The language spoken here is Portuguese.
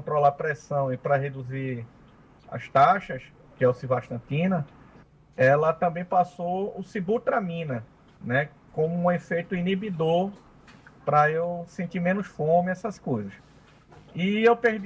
controlar a pressão e para reduzir as taxas, que é o civastatina, ela também passou o sibutramina, né, como um efeito inibidor para eu sentir menos fome, essas coisas. E eu perdi